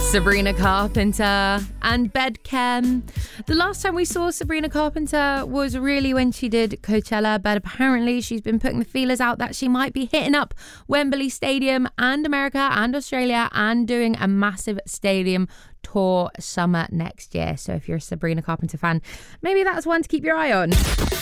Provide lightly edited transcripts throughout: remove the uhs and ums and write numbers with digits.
Sabrina Carpenter and Bedchem. The last time we saw Sabrina Carpenter was really when she did Coachella, but apparently she's been putting the feelers out that she might be hitting up Wembley Stadium and America and Australia and doing a massive stadium tour summer next year. So if you're a Sabrina Carpenter fan, maybe that's one to keep your eye on.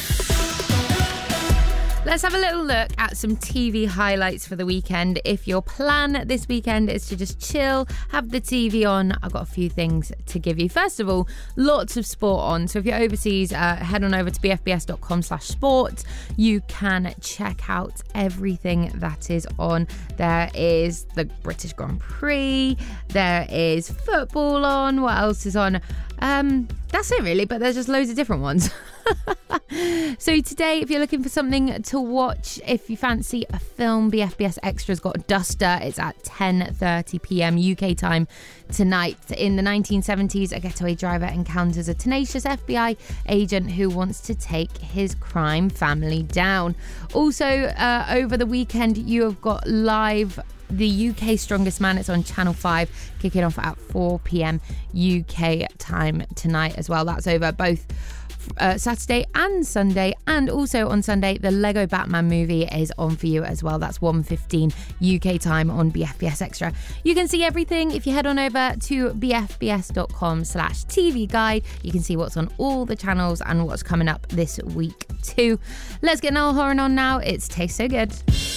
Let's have a little look at some TV highlights for the weekend. If your plan this weekend is to just chill, have the TV on, I've got a few things to give you. First of all, lots of sport on. So if you're overseas, head on over to bfbs.com/sport. You can check out everything that is on. There is the British Grand Prix. There is football on. What else is on? That's it really, but there's just loads of different ones. So today, if you're looking for something to watch, if you fancy a film, BFBS Extra's got Duster. It's at 10:30 p.m. UK time tonight. In the 1970s, a getaway driver encounters a tenacious FBI agent who wants to take his crime family down. Also, over the weekend, you have got live The UK Strongest Man. It's on Channel 5, kicking off at 4 p.m. UK time tonight as well. That's over both Saturday and Sunday, and also on Sunday the Lego Batman movie is on for you as well. That's 1:15 UK time on BFBS Extra. You can see everything if you head on over to bfbs.com/TV guide. You can see what's on all the channels and what's coming up this week too. Let's get Niall Horan on now. It's Taste So Good.